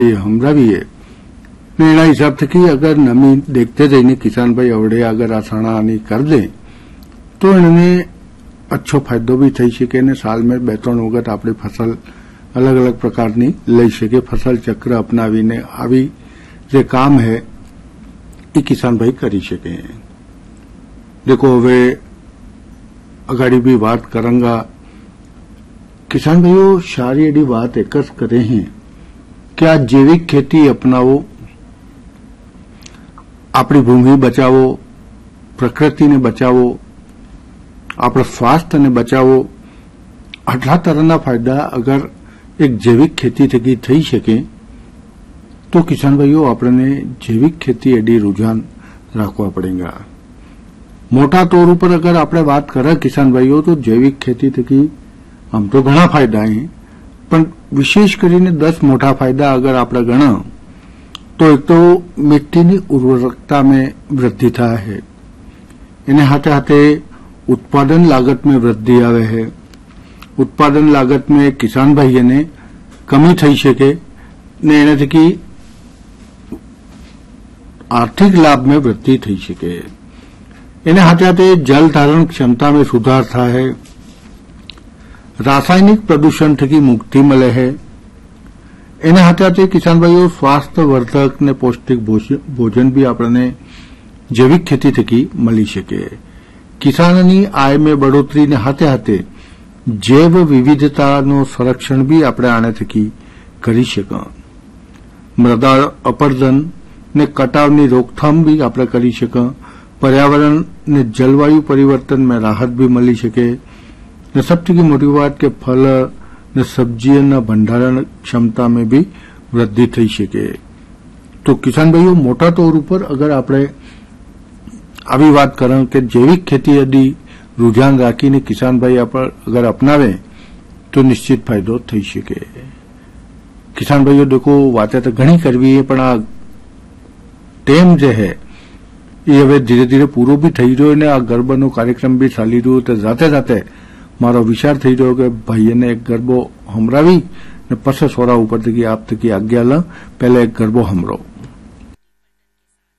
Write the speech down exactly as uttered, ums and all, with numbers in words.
हमरावीए एना हिसाब थकी अगर नमी देखते जईने किसान भाई अवड़े अगर आ छाणानी कर दे तो एने अच्छो फायदो भी थई शके ने साल में बे त्रण वखत आपणी फसल अलग अलग प्रकारनी लई शके। फसल चक्र अपनावीने आवी जे काम है ए किसान भाई करी शके। देखो हवे अगाड़ी भी बात करंगा। किसान भाईओ सारी एडी बात एक ज करे हैं कि आ जैविक खेती अपनावो, अपनी भूमि बचावो, प्रकृति ने बचावो, अपना स्वास्थ्य ने बचावो। आटला तरहना फायदा अगर एक जैविक खेती थकी थई शके तो किसान भाईओ आपने जैविक खेती एडी रुझान राखवा पड़ेगा। मोटा तौर पर अगर आपणे बात करें किसान भाईओ तो जैविक खेती थकी आम तो घणा फायदा है, पण विशेष करीने दस मोटा फायदा अगर आपणे गणा तो एक तो मिट्टी की उर्वरकता में वृद्धि थाय है, एने हाथे हाथे उत्पादन लागत में वृद्धि आवे है। उत्पादन लागत में किसान भाई ने कमी थई शके ने एने थकी आर्थिक लाभ में वृद्धि थई शके। एने हाथे हाथे जल धारण क्षमता में सुधार थाय है। रासायनिक प्रदूषण थकी मुक्ति मळे है। एने हाथे हाथे किसान भाईओ स्वास्थ्यवर्धक ने पौष्टिक भोजन भी आपने जैविक खेती थकी मळी शके। किसाननी आय में बढ़ोतरी ने हाथे हाथे जैव विविधतानो संरक्षण भी आपणे आने थकी करी शका। मृदा अपर्दन ने कटावनी रोकथाम भी आपणे करी शका। पर्यावरण ने जलवायु परिवर्तन में राहत भी मळी शके। ने सबथी मोटी बात के फल ने सब्जीना भंडारण क्षमता में भी वृद्धि थई शके। तो किसान भाईओ मोटा तौर पर अगर आपणे आवी बात करें कि जैविक खेती यदि रुझान राखीने किसान भाई अगर अपनावे तो निश्चित फायदो थई शके। किसान भाईओ देखो वाते तो घणी करवी है, पण आ टेम जे है ये हवे धीरे धीरे पूरो भी थई रह्यो ने आ गरबानो कार्यक्रम भी चाली रह्यो। तो जाते जाते मारो विचार थई रह्यो कि भाईने एक गरबो हमरावी ने पछी सोरा उपर थकी आप थकी आज्ञा ल पहले एक गरबो हमरो।